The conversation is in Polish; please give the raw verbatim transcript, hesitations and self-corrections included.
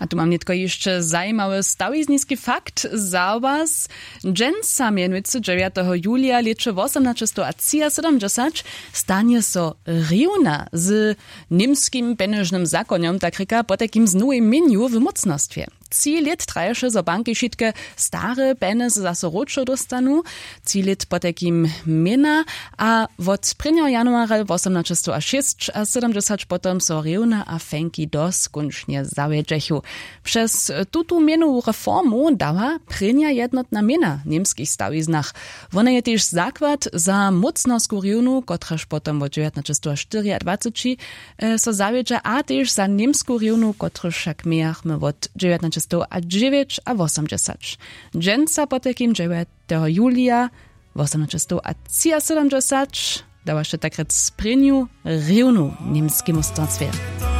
A tu mam tylko jeszcze zajímawy stawiznický fakt za was. Dżęca mianujcy dziewiątego julia liczy osiemnaście siedemdziesiąt stanie so riuna z niemskim peneżnym zakoniom, tak ryka, po takim znowym menu w mocnostwie. Ci lit traješe zo banki šitke stare penes zase ročo dostanu, ci lit po takim mina, a od prvního januara osiemnaście sedemdziesiąt potom so riuna a fenki doskunčne zawiedžechu. Przez tutu mienową reformu dała prvnia jednotna mina w niemskich stawiznach. Ona je też zakład za mocnosku riunu, kotraż potom od dziewiętnaście dwadzieścia cztery so zawiedže, a też za niemsku riunu, kotraż však miachmy od dziewiętnaście a dziewięć a osiemdziesiąt. Dżęca po takim dziewiątego julia osiemnaście siedemdziesiąt dała się tak z prvniu riunu niemskiemu stactwie.